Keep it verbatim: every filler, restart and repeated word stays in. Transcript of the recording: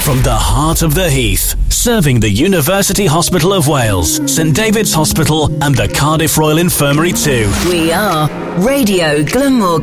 From the heart of the Heath, serving the University Hospital of Wales, St David's Hospital and the Cardiff Royal Infirmary too. We are Radio Glamorgan.